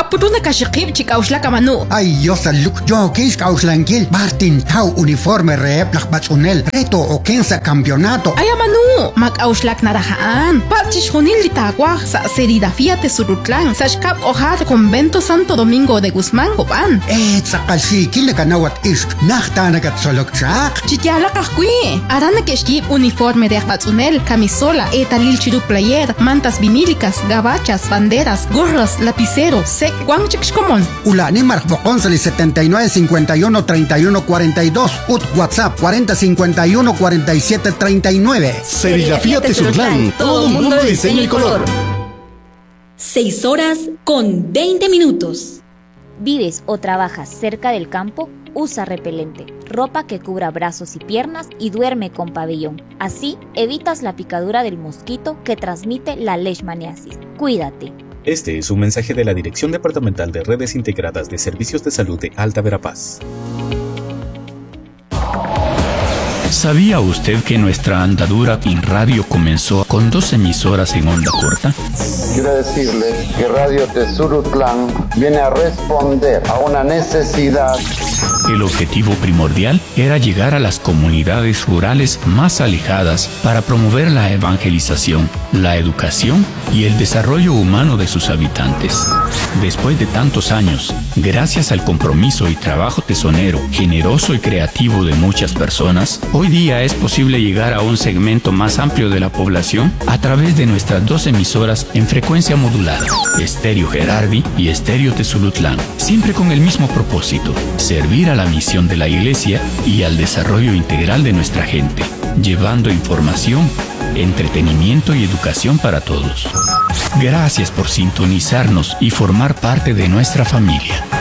apuruna kashikib chikauslaka manu. Ay, Dios aluk, yo kish kauslankil, Martin Tau uniforme reeplak batzunel, reto o kensa campeonato. Ay, manu, makauslak narahaan, pachish junil litagua, sa Serigrafía Tesurutlan, sa shkap ojad Convento Santo Domingo de Guzmán, Copan. Sakalshi, kile kanawat ish, nachtanakat solokchak. Chityala kahkui, arana keshkib uniforme de batzunel, camisola, etalil chiru player, mantas vinílicas, gabachas, banderas, gorras, lapiceros, sec, guanchikshkomon. Ulani marcboconsali 79 51 31 42, ut WhatsApp 40 51 47 39. Serigrafía Tesurutlan, todo mundo de diseño y color. 6 horas con 20 minutos. ¿Vives o trabajas cerca del campo? Usa repelente, ropa que cubra brazos y piernas y duerme con pabellón. Así evitas la picadura del mosquito que transmite la leishmaniasis. Cuídate. Este es un mensaje de la Dirección Departamental de Redes Integradas de Servicios de Salud de Alta Verapaz. ¿Sabía usted que nuestra andadura en radio comenzó con 2 emisoras en onda corta? Quiero decirle que Radio Tesurutlan viene a responder a una necesidad. El objetivo primordial era llegar a las comunidades rurales más alejadas para promover la evangelización, la educación y el desarrollo humano de sus habitantes. Después de tantos años, gracias al compromiso y trabajo tesonero, generoso y creativo de muchas personas, hoy día es posible llegar a un segmento más amplio de la población a través de nuestras 2 emisoras en frecuencia modulada, Estéreo Gerardi y Estéreo Tesulutlan, siempre con el mismo propósito: servir a la misión de la Iglesia y al desarrollo integral de nuestra gente, llevando información, entretenimiento y educación para todos. Gracias por sintonizarnos y formar parte de nuestra familia.